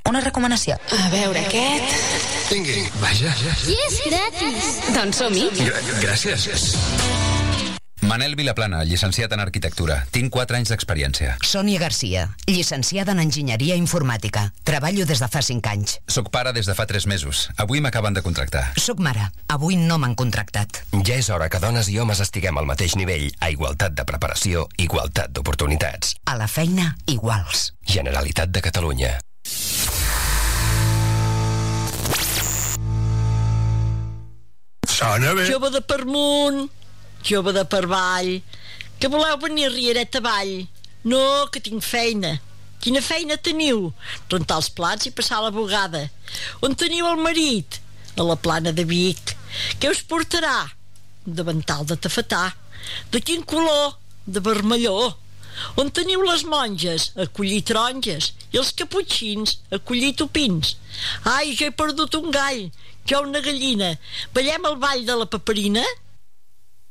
Una recomanació. A veure, aquest... Vingui, vaja. I és gratis. Doncs som-hi. Gràcies. Manel Vilaplana, llicenciat en arquitectura. Tinc 4 anys d'experiència. Sònia Garcia, llicenciada en enginyeria informàtica. Treballo des de fa 5 anys. Soc pare des de fa 3 mesos. Avui m'acaben de contractar. Soc mare. Avui no m'han contractat. Ja és hora que dones i homes estiguem al mateix nivell. A igualtat de preparació, igualtat d'oportunitats. A la feina, iguals. Generalitat de Catalunya. Sona bé. Jove de per munt, jove de per vall, que voleu venir a Riereta Vall? No, que tinc feina. Quina feina teniu? Rentar els plats i passar la bugada. On teniu el marit? A la Plana de Vic. Què us portarà? Davantal de tafetà. De quin color? De vermelló. On teniu les monges? A collir taronges. I els caputxins? A collir topins. Ai, jo he perdut un gall, jo una gallina. Ballem el ball de la paperina?